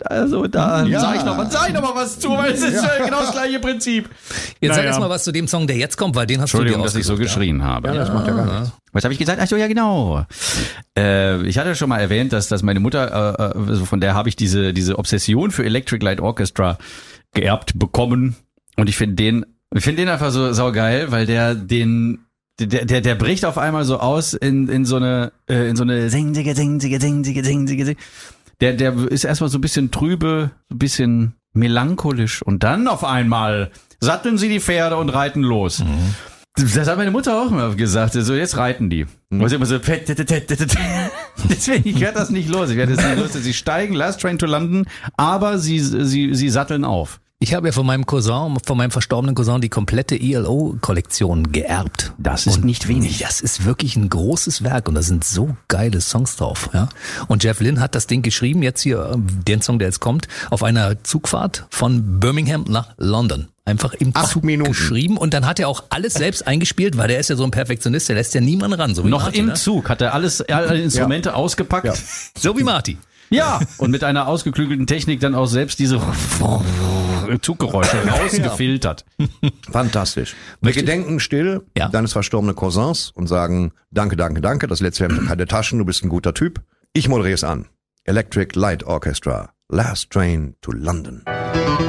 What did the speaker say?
Also da sag ich noch mal was zu, weil es ist ja genau das gleiche Prinzip. Jetzt sag erst mal was zu dem Song, der jetzt kommt, weil den hast du dir Entschuldigung, dass ich so geschrien habe. Ja, das macht ja gar nichts. Was habe ich gesagt? Ach so, ja genau. Ich hatte schon mal erwähnt, dass meine Mutter, von der habe ich diese Obsession für Electric Light Orchestra geerbt bekommen. Und ich finde den einfach so saugeil, weil der bricht auf einmal so aus in so eine sing. Der ist erstmal so ein bisschen trübe, so ein bisschen melancholisch und dann auf einmal satteln sie die Pferde und reiten los. Mhm. Das hat meine Mutter auch immer gesagt, so jetzt reiten die. Und sie immer so deswegen, ich werde das nicht los. Sie steigen, Last Train to London, aber sie satteln auf. Ich habe ja von meinem verstorbenen Cousin, die komplette ELO-Kollektion geerbt. Das ist nicht wenig. Das ist wirklich ein großes Werk und da sind so geile Songs drauf. Ja. Und Jeff Lynne hat das Ding geschrieben, jetzt hier, den Song, der jetzt kommt, auf einer Zugfahrt von Birmingham nach London. Einfach im Zug geschrieben und dann hat er auch alles selbst eingespielt, weil der ist ja so ein Perfektionist, der lässt ja niemanden ran. So wie noch Marty, im ne? Zug hat er alle Instrumente ausgepackt. Ja. So wie Marty. Ja, und mit einer ausgeklügelten Technik dann auch selbst diese Zuggeräusche rausgefiltert. Fantastisch. Wir gedenken still deines verstorbenen Cousins und sagen danke. Das letzte Hemd hat keine Taschen, du bist ein guter Typ. Ich moderiere es an. Electric Light Orchestra, Last Train to London.